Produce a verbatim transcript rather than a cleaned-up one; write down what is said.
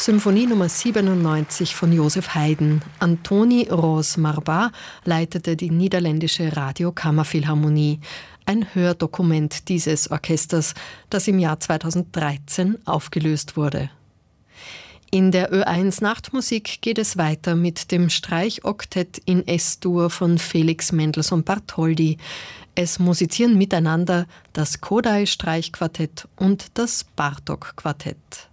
Symphonie Nummer siebenundneunzig von Joseph Haydn. Antoni Ros-Marbar leitete die niederländische Radiokammerphilharmonie. Ein Hördokument dieses Orchesters, das im Jahr zweitausenddreizehn aufgelöst wurde. In der Ö eins Nachtmusik geht es weiter mit dem Streichoktett in S-Dur von Felix Mendelssohn Bartholdy. Es musizieren miteinander das Kodály-Streichquartett und das Bartók-Quartett.